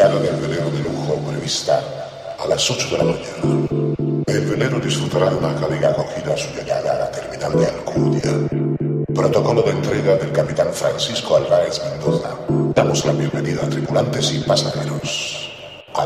llegada del velero de lujo prevista a las 8 de la mañana. El velero disfrutará de una cálida acogida a su llegada a la terminal de Alcudia. Protocolo de entrega del capitán Francisco Álvarez Mendoza. Damos la bienvenida a tripulantes y pasajeros.